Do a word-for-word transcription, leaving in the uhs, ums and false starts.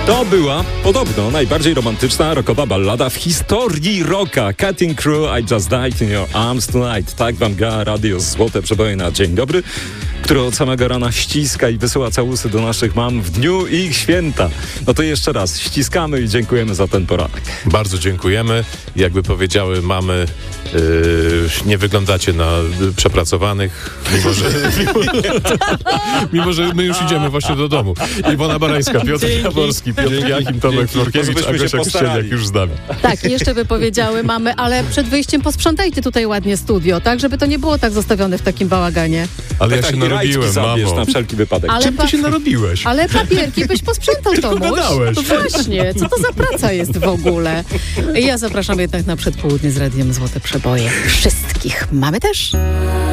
To była podobno najbardziej romantyczna rockowa ballada w historii rocka. Cutting Crew, I Just Died in Your Arms Tonight. Tak wam gra radio Złote Przeboje na dzień dobry, które od samego rana ściska i wysyła całusy do naszych mam w dniu ich święta. No to jeszcze raz ściskamy i dziękujemy za ten poranek. Bardzo dziękujemy. Jakby powiedziały mamy, yy, nie wyglądacie na przepracowanych, mimo że, mimo, mimo że my już idziemy właśnie do domu. Iwona Barańska, Piotr Jaworski, Piotr Jachim, Tomek Florkiewicz, Agnieszka Kościelniak już z nami. Tak, jeszcze by powiedziały mamy, ale przed wyjściem posprzątajcie tutaj ładnie studio, tak, żeby to nie było tak zostawione w takim bałaganie. Ale tak, ja tak, się narobiłem, zabierz mamo. na wszelki wypadek. Ale Czym ty pa- się narobiłeś? Ale papierki byś posprzątał, Tomuś. gadałeś. No właśnie, co to za praca jest w ogóle? Ja zapraszam jednak na przedpołudnie z Radiem Złote Przeboje. Wszystkich mamy też.